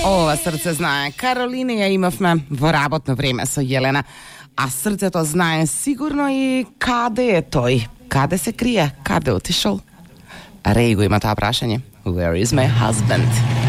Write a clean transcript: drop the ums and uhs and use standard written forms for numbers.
Ова срце знае. Каролина ја имавме во работно време со Јелена. А срцето знае сигурно и каде е тој? Каде се крие? Каде отишол? Реј го има тоа прашање. Where is my husband?